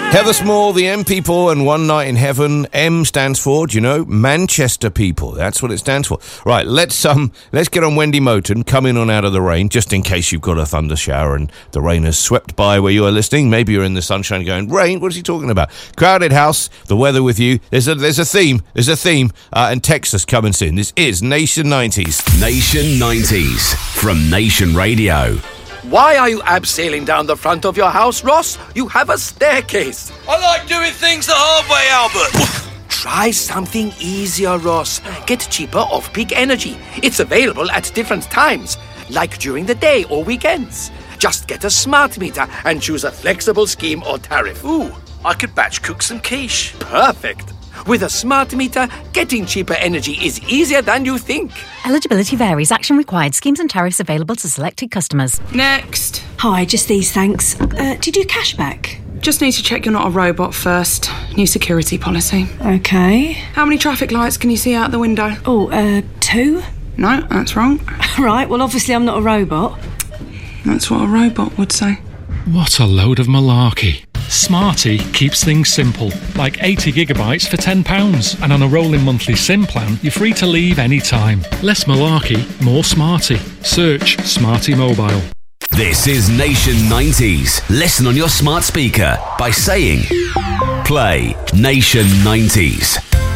Heather Small, the M People, and One Night in Heaven. M stands for, do you know, Manchester People. That's what it stands for. Right, let's get on Wendy Moten, coming on out of the rain, just in case you've got a thunder shower and the rain has swept by where you are listening. Maybe you're in the sunshine going, rain, what is he talking about? Crowded House, the weather with you. There's a theme, and text us, come and sing. This is Nation 90s. Nation 90s from Nation Radio. Why are you abseiling down the front of your house, Ross? You have a staircase. I like doing things the hard way, Albert. Try something easier, Ross. Get cheaper off-peak energy. It's available at different times, like during the day or weekends. Just get a smart meter and choose a flexible scheme or tariff. Ooh, I could batch cook some quiche. Perfect. With a smart meter, getting cheaper energy is easier than you think. Eligibility varies. Action required. Schemes and tariffs available to selected customers. Next. Hi, just these, thanks. Do you do cashback? Just need to check you're not a robot first. New security policy. Okay. How many traffic lights can you see out the window? 2? No, that's wrong. Right, well, obviously I'm not a robot. That's what a robot would say. What a load of malarkey. Smarty keeps things simple, like 80 gigabytes for £10. And on a rolling monthly SIM plan, you're free to leave any time. Less malarkey, more smarty. Search Smarty Mobile. This is Nation 90s. Listen on your smart speaker by saying, play Nation 90s.